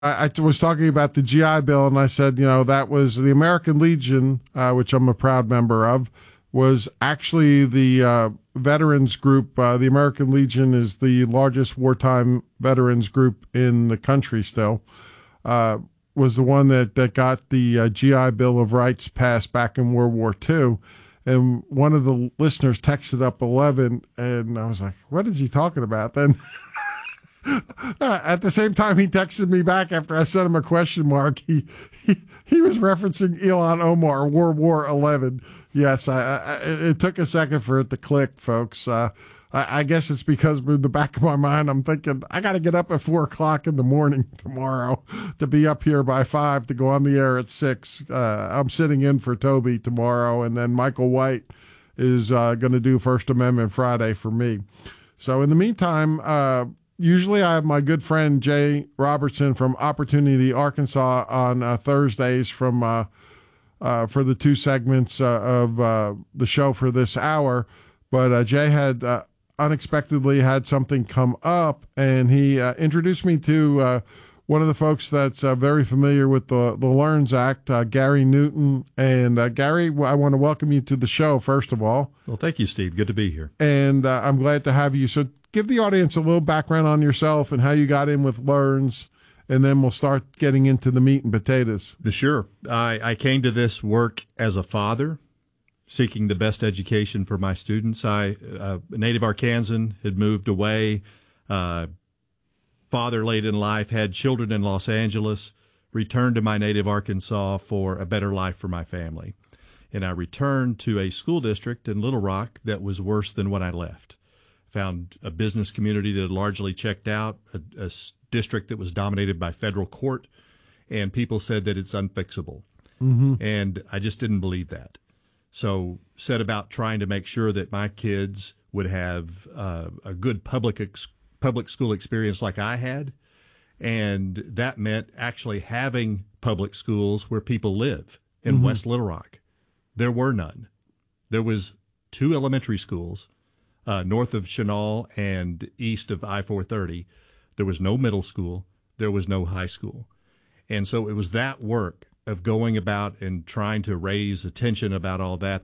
I was talking about the GI Bill, and I said, that was the American Legion, which I'm a proud member of, was actually the veterans group. The American Legion is the largest wartime veterans group in the country still. Was the one that got the GI Bill of Rights passed back in World War II. And one of the listeners texted up 11, and I was like, what is he talking about then? At the same time, he texted me back after I sent him a question mark. He was referencing Ilhan Omar, World War 11. Yes, it took a second for it to click, folks. I guess it's because in the back of my mind, I'm thinking, I got to get up at 4 o'clock in the morning tomorrow to be up here by 5 to go on the air at 6. I'm sitting in for Toby tomorrow, and then Michael White is going to do First Amendment Friday for me. So in the meantime, usually I have my good friend Jay Robertson from Opportunity Arkansas on Thursdays for the 2 segments of the show for this hour. But Jay had unexpectedly had something come up, and he introduced me to one of the folks that's very familiar with the LEARNS Act, Gary Newton. And Gary, I want to welcome you to the show, first of all. Well, thank you, Steve. Good to be here. And I'm glad to have you. So give the audience a little background on yourself and how you got in with LEARNS, and then we'll start getting into the meat and potatoes. Sure. I came to this work as a father, seeking the best education for my students. I, a native Arkansan, had moved away. Father late in life, had children in Los Angeles, returned to my native Arkansas for a better life for my family. And I returned to a school district in Little Rock that was worse than when I left. Found a business community that had largely checked out, a district that was dominated by federal court, and people said that it's unfixable. Mm-hmm. And I just didn't believe that. So set about trying to make sure that my kids would have a good public school experience like I had. And that meant actually having public schools where people live in mm-hmm. West Little Rock. There were none. There was 2 elementary schools north of Chenal and east of I-430. There was no middle school. There was no high school. And so it was that work of going about and trying to raise attention about all that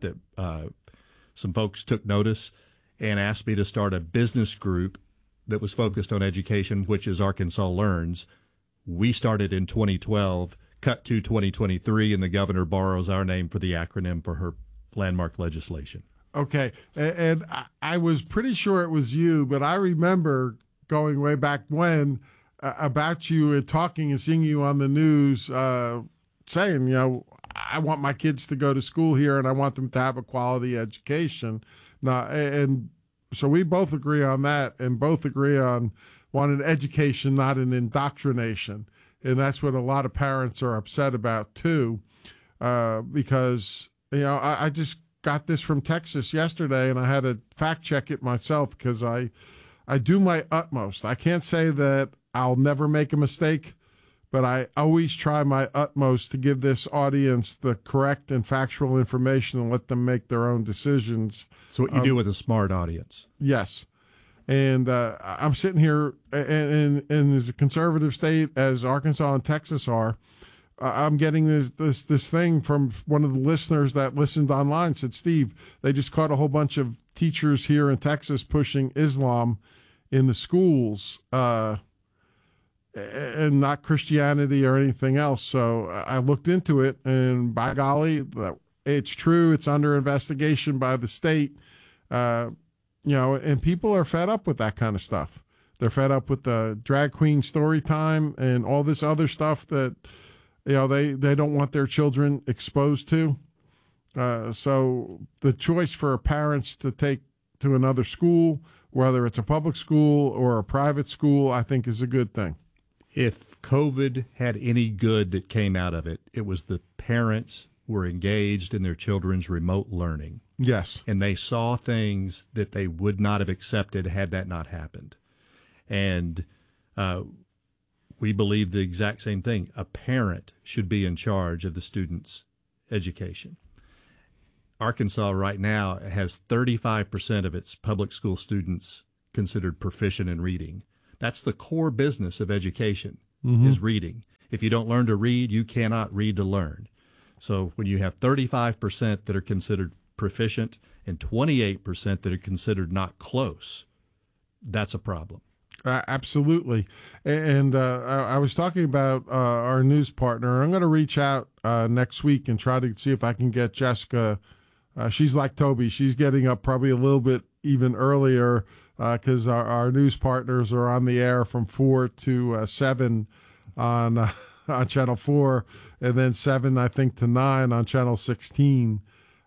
some folks took notice and asked me to start a business group that was focused on education, which is Arkansas Learns. We started in 2012, cut to 2023, and the governor borrows our name for the acronym for her landmark legislation. Okay, and I was pretty sure it was you, but I remember going way back when about you and talking and seeing you on the news saying, I want my kids to go to school here and I want them to have a quality education. Now, and so we both agree on that, and both agree on wanting education, not an indoctrination. And that's what a lot of parents are upset about too, because, I just got this from Texas yesterday and I had to fact check it myself because I do my utmost. I can't say that I'll never make a mistake, but I always try my utmost to give this audience the correct and factual information and let them make their own decisions. So what you do with a smart audience. Yes. And I'm sitting here, and as a conservative state as Arkansas and Texas are, I'm getting this thing from one of the listeners that listened online, said, Steve, they just caught a whole bunch of teachers here in Texas pushing Islam in the schools, and not Christianity or anything else. So I looked into it, and by golly, it's true. It's under investigation by the state, and people are fed up with that kind of stuff. They're fed up with the drag queen story time and all this other stuff that, they don't want their children exposed to. So the choice for parents to take to another school, whether it's a public school or a private school, I think is a good thing. If COVID had any good that came out of it, it was the parents were engaged in their children's remote learning. Yes. And they saw things that they would not have accepted had that not happened. And we believe the exact same thing. A parent should be in charge of the student's education. Arkansas right now has 35% of its public school students considered proficient in reading. That's the core business of education. is reading. If you don't learn to read, you cannot read to learn. So when you have 35% that are considered proficient and 28% that are considered not close, that's a problem. Absolutely. And I was talking about our news partner. I'm going to reach out next week and try to see if I can get Jessica. She's like Toby. She's getting up probably a little bit even earlier because our news partners are on the air from 4 to 7 on Channel 4, and then 7, I think, to 9 on Channel 16.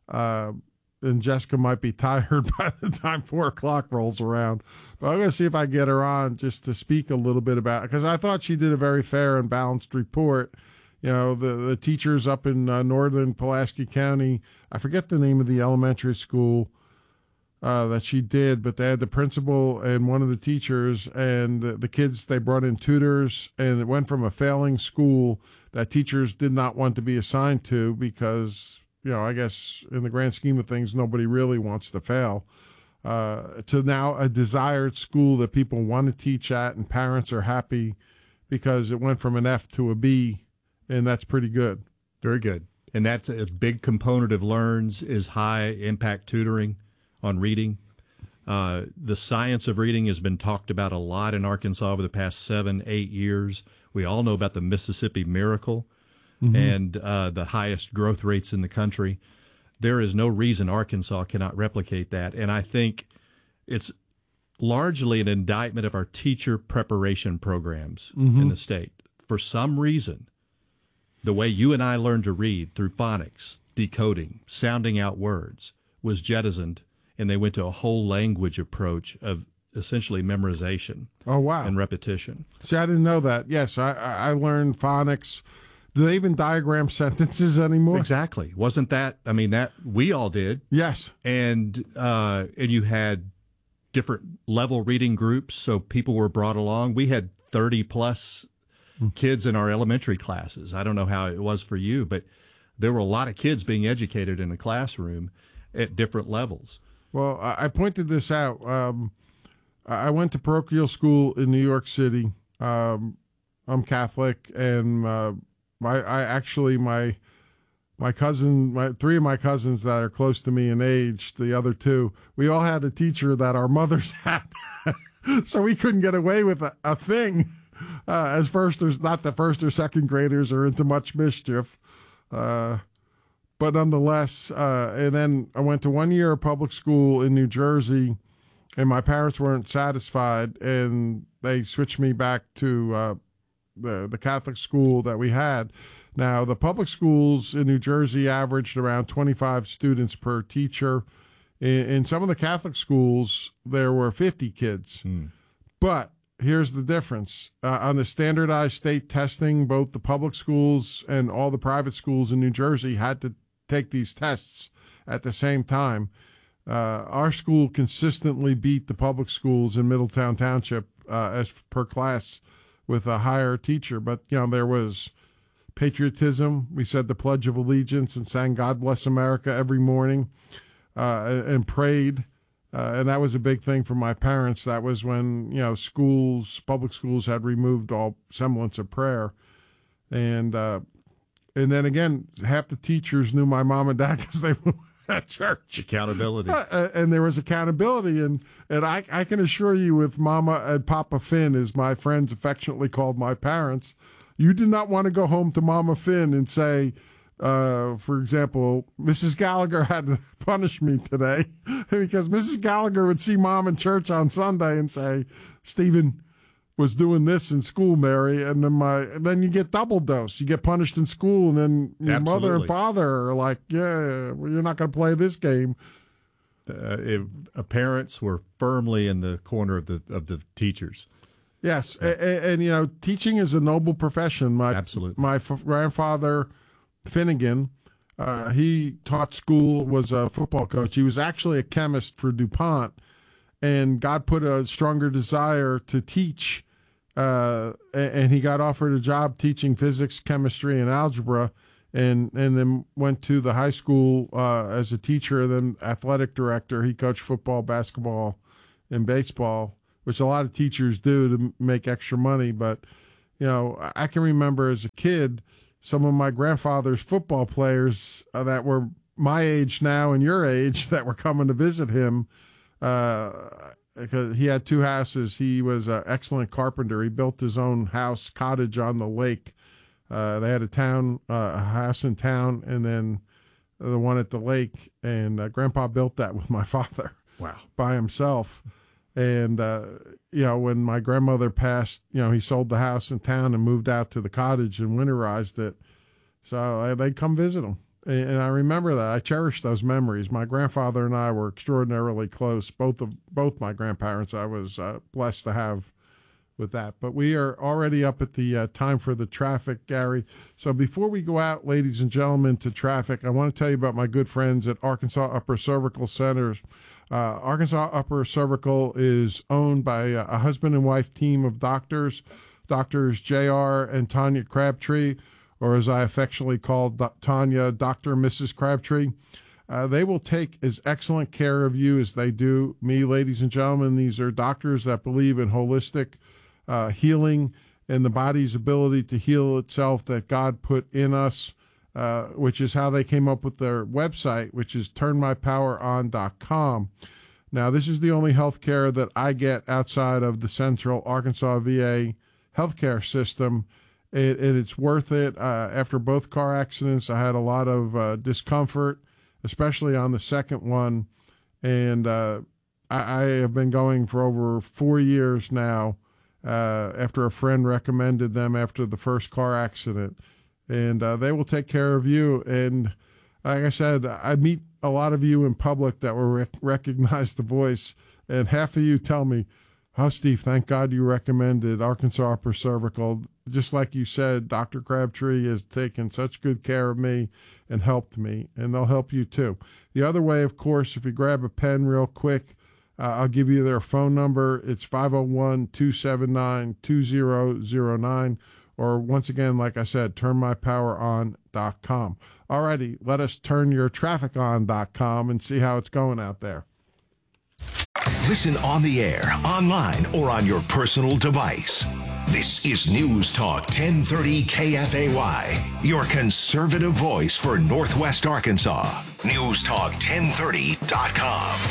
And Jessica might be tired by the time 4 o'clock rolls around. But I'm going to see if I get her on just to speak a little bit about it, because I thought she did a very fair and balanced report. You know, the teachers up in northern Pulaski County, I forget the name of the elementary school that she did, but they had the principal and one of the teachers, and the kids, they brought in tutors, and it went from a failing school that teachers did not want to be assigned to because, you know, I guess in the grand scheme of things, nobody really wants to fail, to now a desired school that people want to teach at, and parents are happy because it went from an F to a B, and that's pretty good. Very good. And that's a big component of LEARNS is high impact tutoring on reading. The science of reading has been talked about a lot in Arkansas over the past 7-8 years. We all know about the Mississippi Miracle and the highest growth rates in the country. There is no reason Arkansas cannot replicate that. And I think it's largely an indictment of our teacher preparation programs in the state. For some reason, the way you and I learned to read through phonics, decoding, sounding out words was jettisoned, and they went to a whole language approach of essentially memorization. Oh, wow. And repetition. See, I didn't know that. Yes, I learned phonics. Do they even diagram sentences anymore? Exactly. Wasn't that, I mean, that we all did. Yes. And you had different level reading groups, so people were brought along. We had 30 plus kids in our elementary classes. I don't know how it was for you, but there were a lot of kids being educated in a classroom at different levels. Well, I pointed this out. I went to parochial school in New York City. I'm Catholic, and my cousin, three of my cousins that are close to me in age, the other two, we all had a teacher that our mothers had, so we couldn't get away with a thing. As firsters, not the first or second graders are into much mischief, but nonetheless. And then I went to 1 year of public school in New Jersey, and my parents weren't satisfied, and they switched me back to the Catholic school that we had. Now, the public schools in New Jersey averaged around 25 students per teacher. In some of the Catholic schools, there were 50 kids. But here's the difference. On the standardized state testing, both the public schools and all the private schools in New Jersey had to take these tests at the same time. Our school consistently beat the public schools in Middletown Township as per class with a higher teacher. But, you know, there was patriotism. We said the Pledge of Allegiance and sang God Bless America every morning and prayed. And that was a big thing for my parents. That was when, you know, public schools had removed all semblance of prayer. And then again, half the teachers knew my mom and dad because they were at church. Accountability. And there was accountability. And I can assure you, with Mama and Papa Finn, as my friends affectionately called my parents, you did not want to go home to Mama Finn and say, for example, Mrs. Gallagher had to punish me today, because Mrs. Gallagher would see Mom in church on Sunday and say, Stephen was doing this in school, Mary, and then you get double dose. You get punished in school, and then your mother and father are like, yeah, well, you're not going to play this game. Parents were firmly in the corner of the teachers. Yes, and you know, teaching is a noble profession. Absolutely. My grandfather Finnegan, he taught school, was a football coach. He was actually a chemist for DuPont, and God put a stronger desire to teach, and he got offered a job teaching physics, chemistry, and algebra, and then went to the high school as a teacher, then athletic director. He coached football, basketball, and baseball, which a lot of teachers do to make extra money. But, I can remember as a kid, some of my grandfather's football players that were my age now and your age that were coming to visit him, because he had two houses. He was an excellent carpenter. He built his own cottage on the lake. They had a house in town, and then the one at the lake. And Grandpa built that with my father. Wow. By himself. And, when my grandmother passed, he sold the house in town and moved out to the cottage and winterized it. So they'd come visit him. And I remember that. I cherish those memories. My grandfather and I were extraordinarily close. Both my grandparents I was blessed to have with that. But we are already up at the time for the traffic, Gary. So before we go out, ladies and gentlemen, to traffic, I want to tell you about my good friends at Arkansas Upper Cervical Centers. Arkansas Upper Cervical is owned by a husband and wife team of doctors J.R. and Tanya Crabtree, or as I affectionately called Tanya, Dr. and Mrs. Crabtree. They will take as excellent care of you as they do me, ladies and gentlemen. These are doctors that believe in holistic healing and the body's ability to heal itself that God put in us, which is how they came up with their website, which is turnmypoweron.com. Now, this is the only health care that I get outside of the Central Arkansas VA healthcare system, and it's worth it. After both car accidents, I had a lot of discomfort, especially on the second one, and I have been going for over 4 years now, after a friend recommended them after the first car accident. And they will take care of you. And like I said, I meet a lot of you in public that will recognize the voice. And half of you tell me, "Oh, Steve, thank God you recommended Arkansas Upper Cervical." Just like you said, Dr. Crabtree has taken such good care of me and helped me. And they'll help you too. The other way, of course, if you grab a pen real quick, I'll give you their phone number. It's 501-279-2009. Or once again, like I said, turnmypoweron.com. Alrighty, let us turn your traffic on.com and see how it's going out there. Listen on the air, online, or on your personal device. This is News Talk 1030 KFAY, your conservative voice for Northwest Arkansas. NewsTalk1030.com.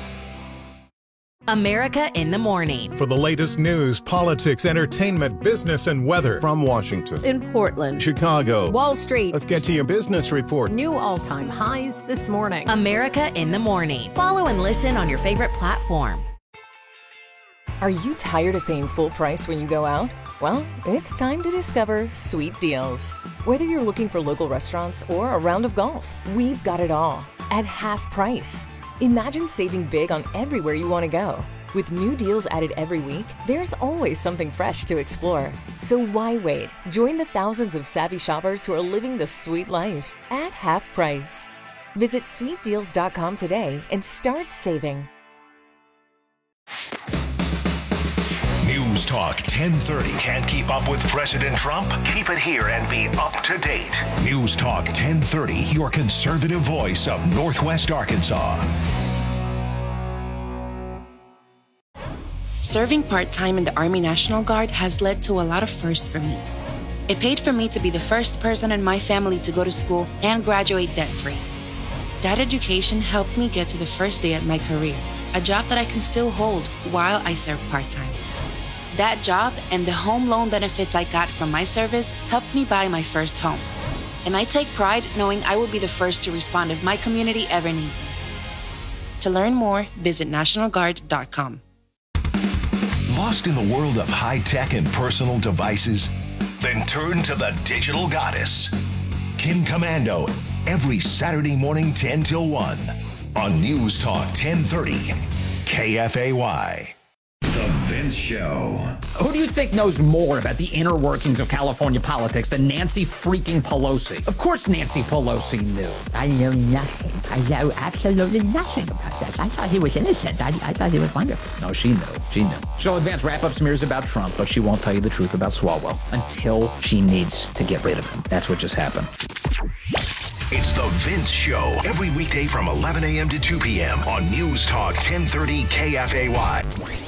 America in the Morning. For the latest news, politics, entertainment, business, and weather. From Washington, in Portland, Chicago, Wall Street. Let's get to your business report. New all-time highs this morning. America in the Morning. Follow and listen on your favorite platform. Are you tired of paying full price when you go out? Well, it's time to discover Sweet Deals. Whether you're looking for local restaurants or a round of golf, we've got it all at half price. Imagine saving big on everywhere you want to go. With new deals added every week, there's always something fresh to explore. So why wait? Join the thousands of savvy shoppers who are living the sweet life at half price. Visit sweetdeals.com today and start saving. News Talk 1030. Can't keep up with President Trump? Keep it here and be up to date. News Talk 1030, your conservative voice of Northwest Arkansas. Serving part-time in the Army National Guard has led to a lot of firsts for me. It paid for me to be the first person in my family to go to school and graduate debt-free. That education helped me get to the first day at my career, a job that I can still hold while I serve part-time. That job and the home loan benefits I got from my service helped me buy my first home. And I take pride knowing I will be the first to respond if my community ever needs me. To learn more, visit NationalGuard.com. Lost in the world of high-tech and personal devices? Then turn to the digital goddess, Kim Commando, every Saturday morning 10 till 1 on News Talk 1030 KFAY. The Vince Show. Who do you think knows more about the inner workings of California politics than Nancy freaking Pelosi? Of course Nancy Pelosi knew. I know nothing. I know absolutely nothing about that. I thought he was innocent. I thought he was wonderful. No, she knew. She knew. She'll advance wrap-up smears about Trump, but she won't tell you the truth about Swalwell until she needs to get rid of him. That's what just happened. It's The Vince Show, every weekday from 11 a.m. to 2 p.m. on News Talk 1030 KFAY.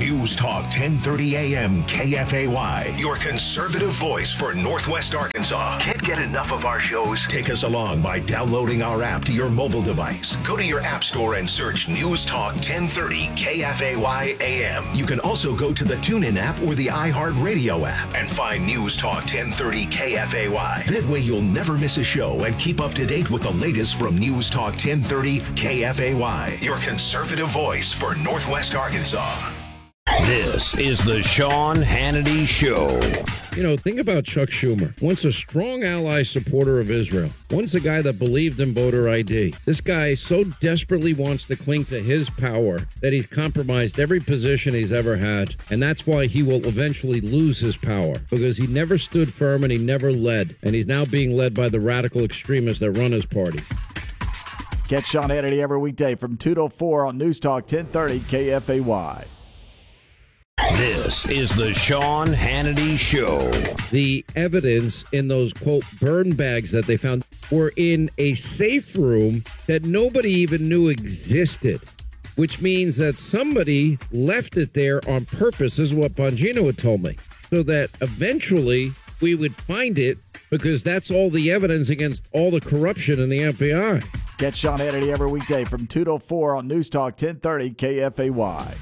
News Talk 1030 AM KFAY, your conservative voice for Northwest Arkansas. Can't get enough of our shows? Take us along by downloading our app to your mobile device. Go to your app store and search News Talk 1030 KFAY AM. You can also go to the TuneIn app or the iHeartRadio app and find News Talk 1030 KFAY. That way you'll never miss a show and keep up to date with the latest from News Talk 1030 KFAY, your conservative voice for Northwest Arkansas. This is the Sean Hannity Show. You know, think about Chuck Schumer. Once a strong ally supporter of Israel. Once a guy that believed in voter ID. This guy so desperately wants to cling to his power that he's compromised every position he's ever had. And that's why he will eventually lose his power. Because he never stood firm and he never led. And he's now being led by the radical extremists that run his party. Catch Sean Hannity every weekday from 2 to 4 on News Talk 1030 KFAY. This is the Sean Hannity Show. The evidence in those, quote, burn bags that they found were in a safe room that nobody even knew existed, which means that somebody left it there on purpose. This is what Bongino had told me, so that eventually we would find it, because that's all the evidence against all the corruption in the FBI. Catch Sean Hannity every weekday from 2 to 4 on News Talk 1030 KFAY.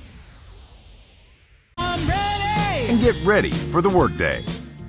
I'm ready! And get ready for the workday.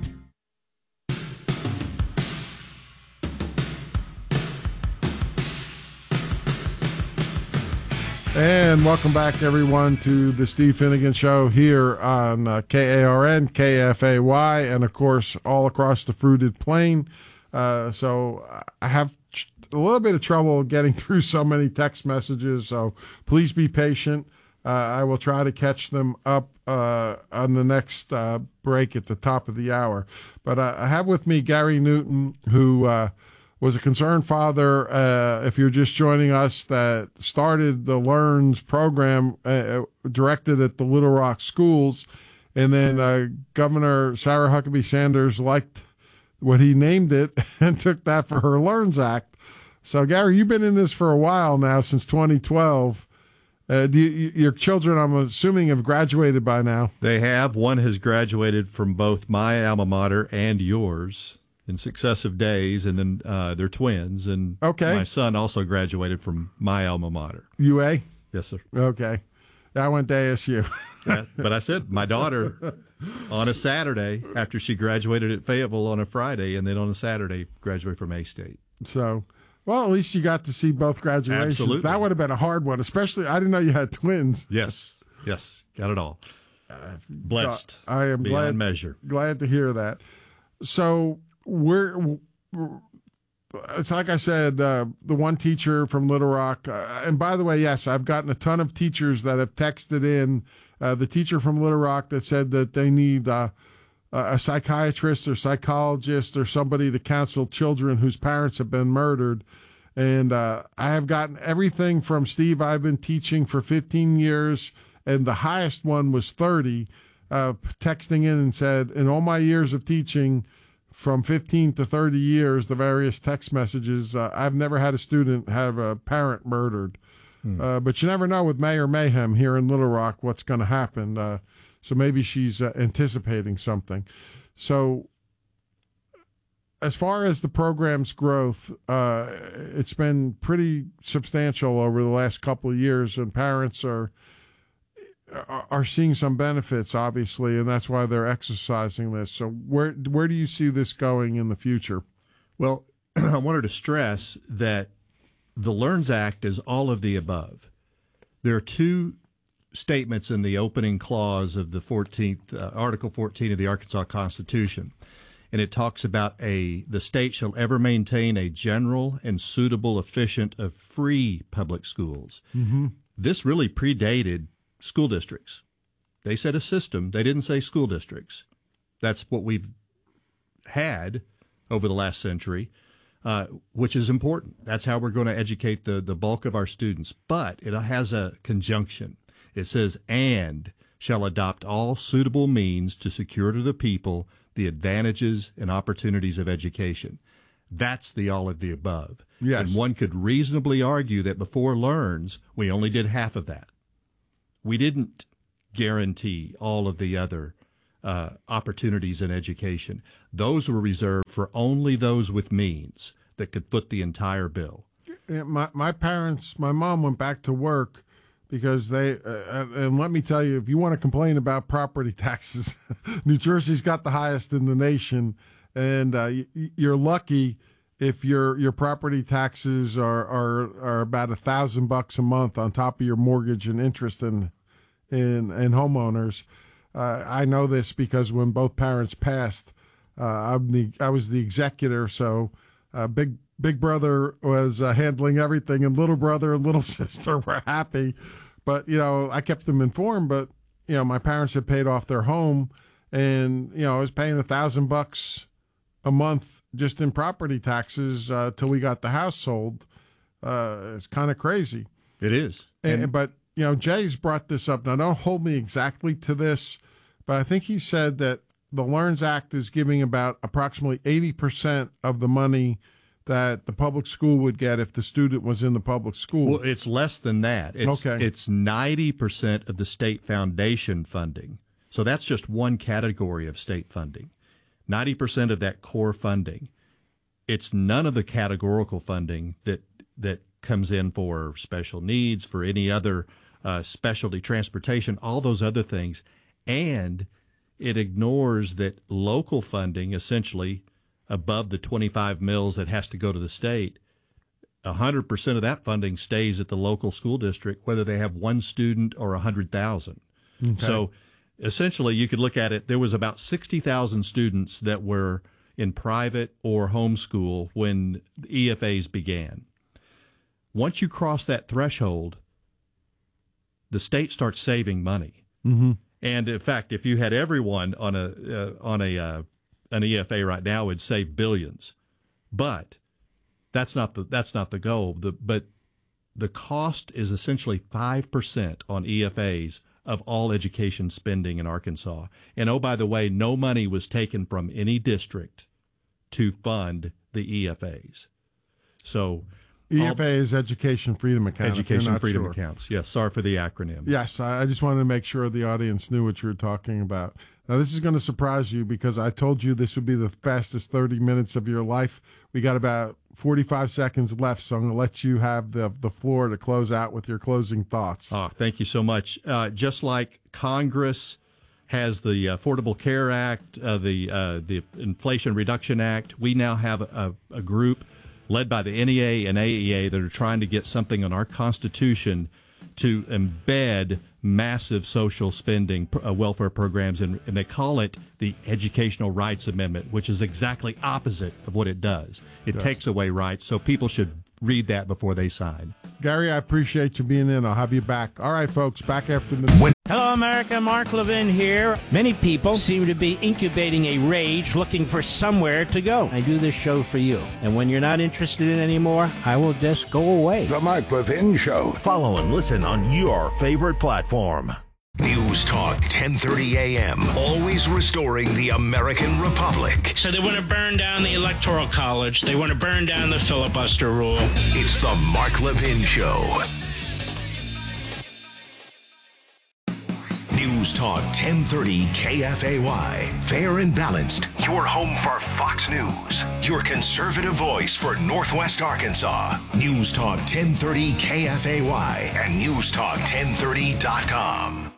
And welcome back, everyone, to the Steve Finnegan Show here on KARN, KFAY, and, of course, all across the Fruited Plain. So I have a little bit of trouble getting through so many text messages, so please be patient. I will try to catch them up on the next break at the top of the hour. But I have with me Gary Newton, who was a concerned father, if you're just joining us, that started the LEARNS program directed at the Little Rock schools. And then Governor Sarah Huckabee Sanders liked what he named it and took that for her LEARNS Act. So, Gary, you've been in this for a while now, since 2012. Your children, I'm assuming, have graduated by now. They have. One has graduated from both my alma mater and yours in successive days, and then they're twins. And my son also graduated from my alma mater. UA? Yes, sir. Okay. I went to ASU. Yeah, but I said my daughter on a Saturday, after she graduated at Fayetteville on a Friday, and then on a Saturday graduated from A-State. So, well, at least you got to see both graduations. Absolutely. That would have been a hard one, especially, I didn't know you had twins. Yes, got it all. Blessed. I am beyond measure. Glad to hear that. So, it's like I said, the one teacher from Little Rock, and by the way, yes, I've gotten a ton of teachers that have texted in, the teacher from Little Rock that said that they need a psychiatrist or psychologist or somebody to counsel children whose parents have been murdered. And I have gotten everything from Steve. I've been teaching for 15 years, and the highest one was 30, texting in and said, in all my years of teaching, from 15 to 30 years, the various text messages, I've never had a student have a parent murdered. But you never know with Mayor Mayhem here in Little Rock what's going to happen. So maybe she's anticipating something. So as far as the program's growth, it's been pretty substantial over the last couple of years, and parents are seeing some benefits, obviously, and that's why they're exercising this. So where do you see this going in the future? Well, I wanted to stress that the LEARNS Act is all of the above. There are two statements in the opening clause of the 14th Article 14 of the Arkansas Constitution, and it talks about the state shall ever maintain a general and suitable, efficient, of free public schools. Mm-hmm. This really predated school districts. They said a system. They didn't say school districts. That's what we've had over the last century, which is important. That's how we're going to educate the bulk of our students. But it has a conjunction. It says, and shall adopt all suitable means to secure to the people the advantages and opportunities of education. That's the all of the above. Yes. And one could reasonably argue that before LEARNS, we only did half of that. We didn't guarantee all of the other opportunities in education. Those were reserved for only those with means that could foot the entire bill. My parents, my mom went back to work because they, and let me tell you, if you want to complain about property taxes, New Jersey's got the highest in the nation, and you're lucky if your property taxes are about $1,000 a month on top of your mortgage and interest in homeowners. I know this because when both parents passed, I was the executor, so Big brother was handling everything, and little brother and little sister were happy. But, I kept them informed. But, my parents had paid off their home, and, I was paying $1,000 a month just in property taxes till we got the house sold. It's kind of crazy. It is. But, Jay's brought this up. Now, don't hold me exactly to this, but I think he said that the LEARNS Act is giving about approximately 80% of the money that the public school would get if the student was in the public school. Well, it's less than that. Okay. It's 90% of the state foundation funding. So that's just one category of state funding. 90% of that core funding. It's none of the categorical funding that comes in for special needs, for any other specialty transportation, all those other things. And it ignores that local funding, essentially, above the 25 mils that has to go to the state, 100% of that funding stays at the local school district, whether they have one student or 100,000. Okay. So essentially, you could look at it, there was about 60,000 students that were in private or homeschool when the EFAs began. Once you cross that threshold, the state starts saving money. Mm-hmm. And in fact, if you had everyone on an EFA right now, would save billions, but that's not the goal. But the cost is essentially 5% on EFAs of all education spending in Arkansas. And oh, by the way, no money was taken from any district to fund the EFAs. So EFA is Education Freedom Account. Education Freedom Accounts. Yes, sorry for the acronym. Yes, I just wanted to make sure the audience knew what you were talking about. Now, this is going to surprise you because I told you this would be the fastest 30 minutes of your life. We got about 45 seconds left, so I'm going to let you have the floor to close out with your closing thoughts. Oh, thank you so much. Just like Congress has the Affordable Care Act, the Inflation Reduction Act, we now have a group led by the NEA and AEA that are trying to get something on our Constitution to embed massive social spending welfare programs, and they call it the Educational Rights Amendment, which is exactly opposite of what it does. It takes away rights, so people should read that before they sign. Gary, I appreciate you being in. I'll have you back. All right, folks, back after the... Hello, America. Mark Levin here. Many people seem to be incubating a rage looking for somewhere to go. I do this show for you. And when you're not interested in it anymore, I will just go away. The Mark Levin Show. Follow and listen on your favorite platform. News Talk 1030 AM, always restoring the American Republic. So they want to burn down the Electoral College. They want to burn down the filibuster rule. It's the Mark Levin Show. News Talk 1030 KFAY. Fair and balanced. Your home for Fox News. Your conservative voice for Northwest Arkansas. News Talk 1030 KFAY and NewsTalk1030.com.